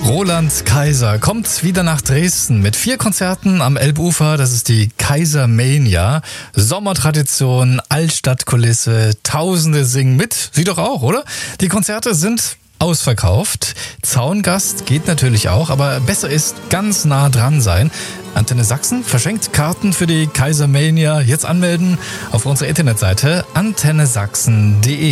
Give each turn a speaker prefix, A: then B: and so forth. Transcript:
A: Roland Kaiser kommt wieder nach Dresden mit 4 Konzerten am Elbufer. Das ist die Kaisermania. Sommertradition, Altstadtkulisse, Tausende singen mit. Sie doch auch, oder? Die Konzerte sind ausverkauft. Zaungast geht natürlich auch, aber besser ist ganz nah dran sein. Antenne Sachsen verschenkt Karten für die Kaisermania. Jetzt anmelden auf unserer Internetseite antennesachsen.de.